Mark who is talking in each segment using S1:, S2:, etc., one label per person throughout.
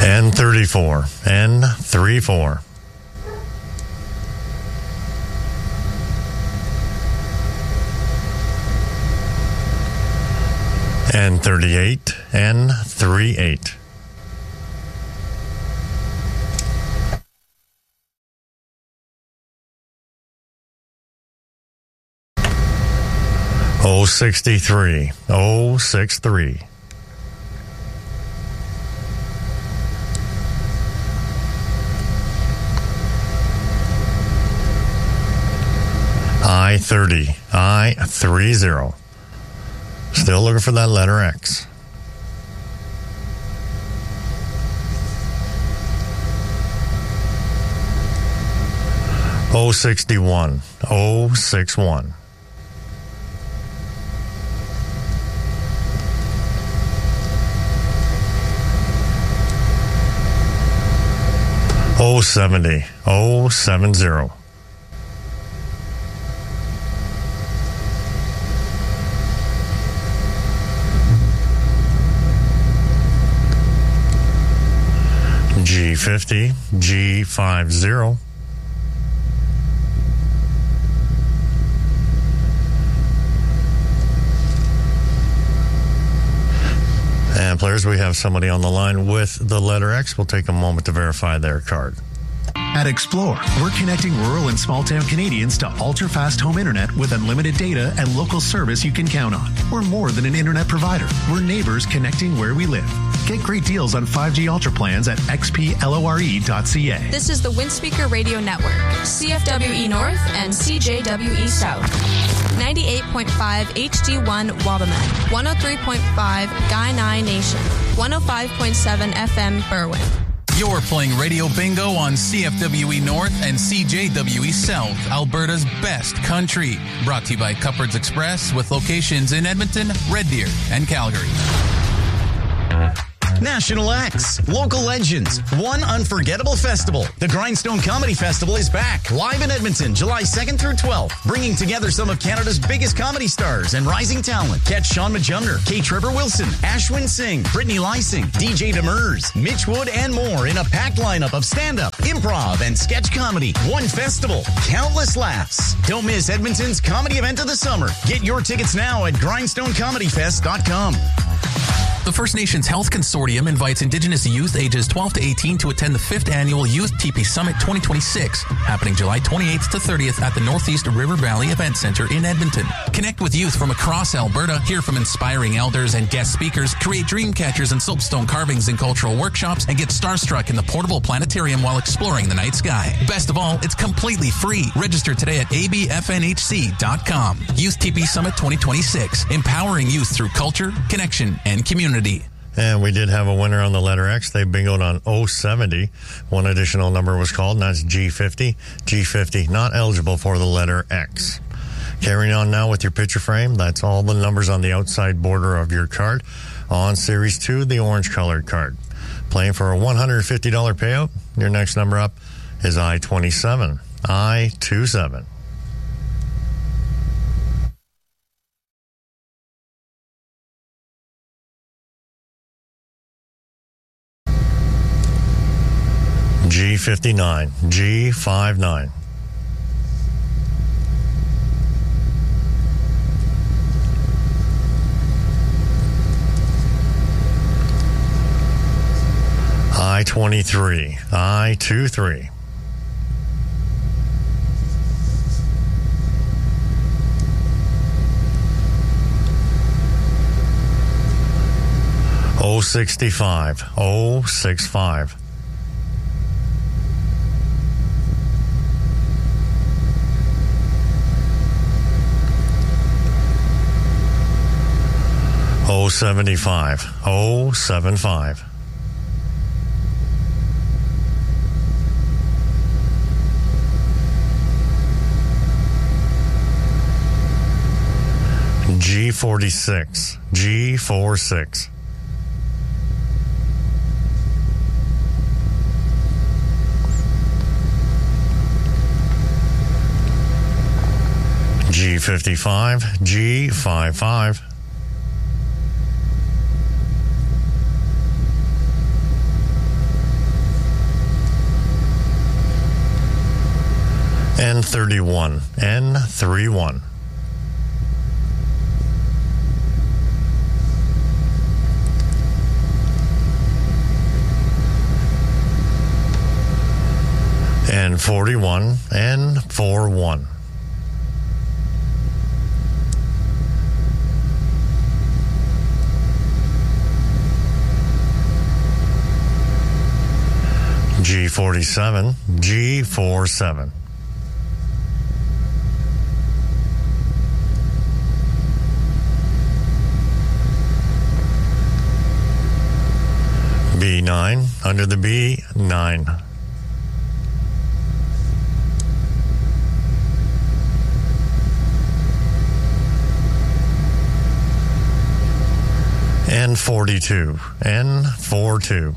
S1: N34, N34. N38, N38. O63, O63. I-30, I-30. Still looking for that letter X. O61, O61. O70, O70. G50, G50. And players, we have somebody on the line with the letter X. We'll take a moment to verify their card.
S2: At Explore, we're connecting rural and small-town Canadians to ultra-fast home internet with unlimited data and local service you can count on. We're more than an internet provider. We're neighbors connecting where we live. Get great deals on 5G Ultra plans at xplore.ca.
S3: This is the Windspeaker Radio Network, CFWE North and CJWE South. 98.5 HD1 Wabamun, 103.5 Guyanai Nation, 105.7 FM Berwyn.
S4: You're playing Radio Bingo on CFWE North and CJWE South, Alberta's best country. Brought to you by Cupboards Express with locations in Edmonton, Red Deer, and Calgary.
S5: National X, local legends, one unforgettable festival. The Grindstone Comedy Festival is back, live in Edmonton, July 2nd through 12th, bringing together some of Canada's biggest comedy stars and rising talent. Catch Sean Majumder, K. Trevor Wilson, Ashwin Singh, Brittany Lysing, DJ Demers, Mitch Wood, and more in a packed lineup of stand-up, improv, and sketch comedy. One festival, countless laughs. Don't miss Edmonton's comedy event of the summer. Get your tickets now at grindstonecomedyfest.com.
S4: The First Nations Health Consortium invites Indigenous youth ages 12 to 18 to attend the 5th Annual Youth TP Summit 2026, happening July 28th to 30th at the Northeast River Valley Event Center in Edmonton. Connect with youth from across Alberta, hear from inspiring elders and guest speakers, create dream catchers and soapstone carvings and cultural workshops, and get starstruck in the portable planetarium while exploring the night sky. Best of all, it's completely free. Register today at abfnhc.com. Youth TP Summit 2026, empowering youth through culture, connection, and community.
S1: And we did have a winner on the letter X. They bingoed on 070. One additional number was called, and that's G50. G50, not eligible for the letter X. Carrying on now with your picture frame. That's all the numbers on the outside border of your card. On Series 2, the orange-colored card. Playing for a $150 payout. Your next number up is I-27. I-27. G59, G59. I-23, I-23. O65, O65. O75, O75. G46, G46. G55, G55. N31, N31. N41, N41. G47, G47. B9, under the B9. N42, N42.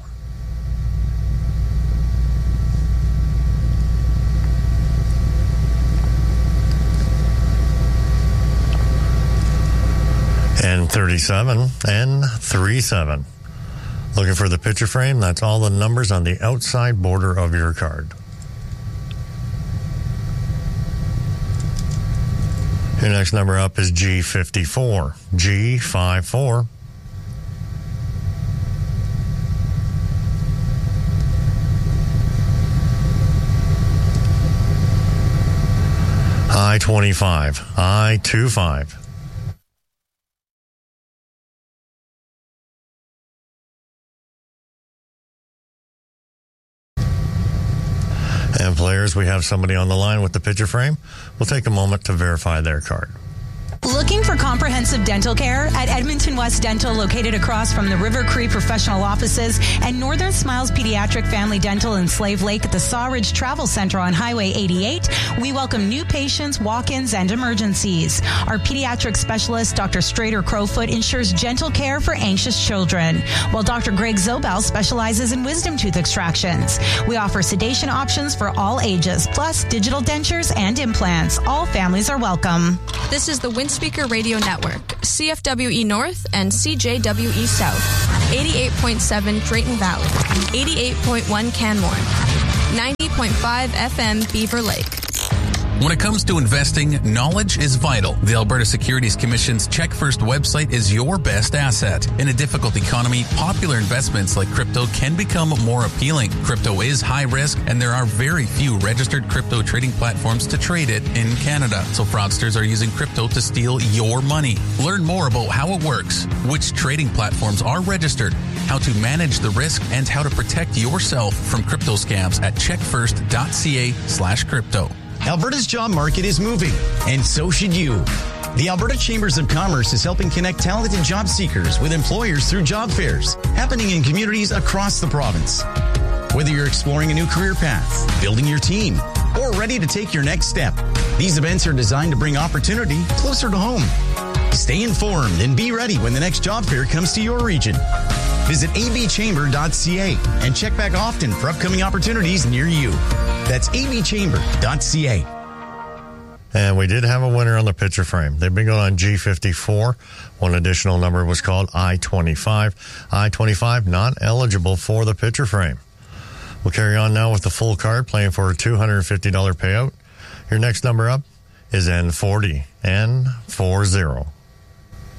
S1: N37, N37. Looking for the picture frame? That's all the numbers on the outside border of your card. Your next number up is G54, G54. I-25, I-25. And players, we have somebody on the line with the picture frame. We'll take a moment to verify their card.
S6: Looking for comprehensive dental care? At Edmonton West Dental, located across from the River Cree Professional Offices and Northern Smiles Pediatric Family Dental in Slave Lake at the Sawridge Travel Center on Highway 88, we welcome new patients, walk-ins, and emergencies. Our pediatric specialist, Dr. Strader Crowfoot, ensures gentle care for anxious children, while Dr. Greg Zobel specializes in wisdom tooth extractions. We offer sedation options for all ages, plus digital dentures and implants. All families are welcome.
S3: This is the Windspeaker Radio Network, CFWE North and CJWE South, 88.7 Drayton Valley, 88.1 Canmore, 90.5 FM Beaver Lake.
S4: When it comes to investing, knowledge is vital. The Alberta Securities Commission's Check First website is your best asset. In a difficult economy, popular investments like crypto can become more appealing. Crypto is high risk, and there are very few registered crypto trading platforms to trade it in Canada. So fraudsters are using crypto to steal your money. Learn more about how it works, which trading platforms are registered, how to manage the risk, and how to protect yourself from crypto scams at checkfirst.ca/crypto.
S5: Alberta's job market is moving, and so should you. The Alberta Chambers of Commerce is helping connect talented job seekers with employers through job fairs happening in communities across the province. Whether you're exploring a new career path, building your team, or ready to take your next step, these events are designed to bring opportunity closer to home. Stay informed and be ready when the next job fair comes to your region. Visit abchamber.ca and check back often for upcoming opportunities near you. That's abchamber.ca.
S1: And we did have a winner on the picture frame. They've been going on G54. One additional number was called I-25. I-25 not eligible for the picture frame. We'll carry on now with the full card, playing for a $250 payout. Your next number up is N40. N40.